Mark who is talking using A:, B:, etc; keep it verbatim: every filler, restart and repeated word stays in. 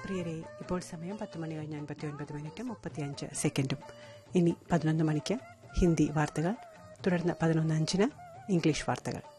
A: പ്രിയരെ, ഇപ്പോൾ സമയം പത്ത് മണി കഴിഞ്ഞ് അൻപത്തി ഒൻപത് മിനിറ്റ് മുപ്പത്തിയഞ്ച് സെക്കൻഡും. ഇനി പതിനൊന്ന് മണിക്ക് ഹിന്ദി വാർത്തകൾ, തുടർന്ന് പതിനൊന്ന് അഞ്ചിന് ഇംഗ്ലീഷ് വാർത്തകൾ.